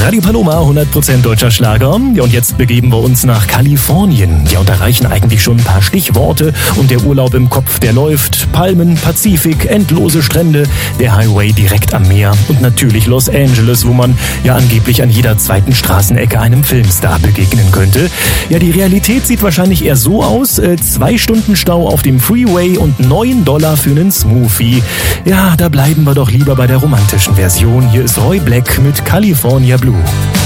Radio Paloma, 100% deutscher Schlager. Ja, und jetzt begeben wir uns nach Kalifornien. Ja, und da reichen eigentlich schon ein paar Stichworte. Und der Urlaub im Kopf, der läuft. Palmen, Pazifik, endlose Strände, der Highway direkt am Meer und natürlich Los Angeles, wo man ja angeblich an jeder zweiten Straßenecke einem Filmstar begegnen könnte. Ja, die Realität sieht wahrscheinlich eher so aus. 2 Stunden Stau auf dem Freeway und $9 für einen Smoothie. Ja, da bleiben wir doch lieber bei der romantischen Version. Hier ist Roy Black mit California Blue.